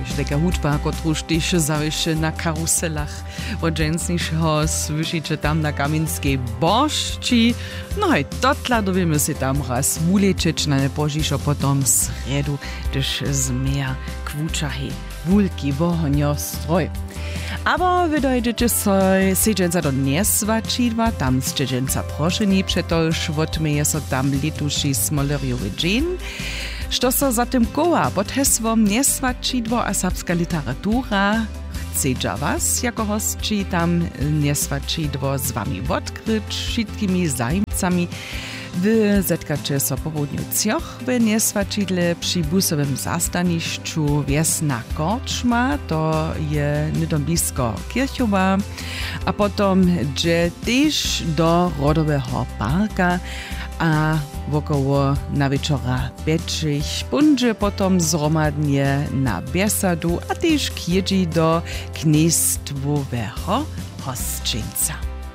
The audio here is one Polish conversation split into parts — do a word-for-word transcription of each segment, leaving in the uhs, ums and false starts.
taka hudba, kotruž tyž zawiszy na karuselach od dżęsniejszego słyszycie tam na Kamińskiej Bożci. No i dotla dowiemy się tam raz wuleczyć na nepożiszo potom sredu, gdyż zmija kwuczahi wulki wohoniostroj. Aber wy dojdziecie sobie siedzienca do nieswačidła, tam siedzienca proszeni, przetoż odmieje so tam lituši smolerjowy dzień. Što so za tym koła pod hesłom nieswačidło a serbska literatura chce was jako hostči tam nieswačidło z wami odkryć wszystkimi zajmcami. Wy zetkacie so po południu cioch w nieswačidle przy busowym zastanišću Wiesna Korčma, to je nidom blisko Kirchowa, a potom dże też do Rodowego Parka, a wokoło na wieczora Beczych, bundzie potom zromadnie na Biesadu, a też kjedzi do Knestwowego hostczyńca.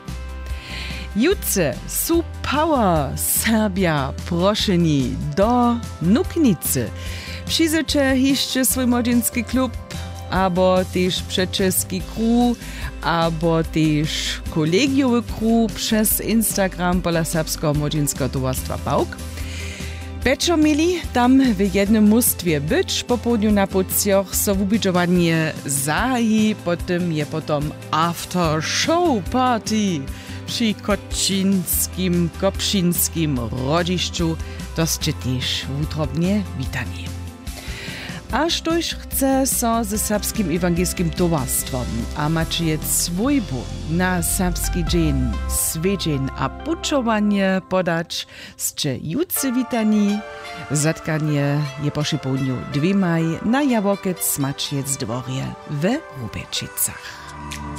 Jutce su Power Serbia proszeni do Nuknicy. Przyjdziecie jeszcze swój młodzieński klub, albo też przeczeski kru, albo też kolegiowy kru przez Instagram pola Serbskiego Młodzieńskiego Towarstwa Bałk. Beczo mieli tam w jednym mustwie być, po południu na Pucjoch so wubidżowanie zahi, potem je potom after show party przy Koczyńskim, Kopszyńskim rodziszczu, doście też utrobnie witani. Aż toż chce so ze Serbskim Ewangelskim Towarstwom, a macie swójbu na serbski dzień, swiedzień a puczowanie podać, scze jutce witani, zatkanie je po południu dwie maj na Jawokec Smaczyec dworje w Rubečicach.